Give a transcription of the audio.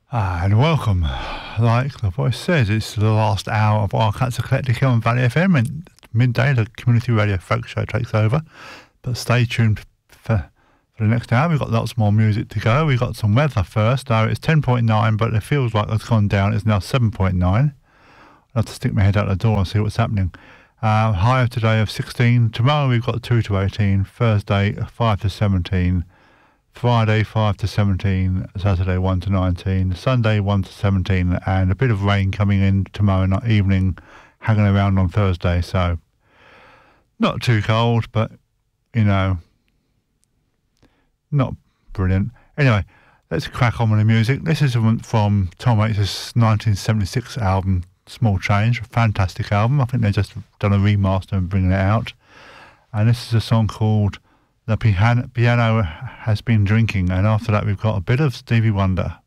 And welcome. Like the voice says, it's the last hour of our Cancer Collective here on Valley FM, and midday the community radio folk show takes over. But stay tuned for the next hour. We've got lots more music to go. We've got some weather first. Now it's 10.9, but it feels like it's gone down. It's now 7.9. I'll have to stick my head out the door and see what's happening. High of today of 16. Tomorrow we've got 2 to 18. Thursday 5 to 17. Friday 5 to 17, Saturday 1 to 19, Sunday 1 to 17, and a bit of rain coming in tomorrow night evening, hanging around on Thursday. So not too cold, but not brilliant. Anyway, let's crack on with the music. This is from Tom Waits' 1976 album, Small Change, a fantastic album. I think they've just done a remaster and bringing it out. And this is a song called The Piano Has Been Drinking, and after that we've got a bit of Stevie Wonder.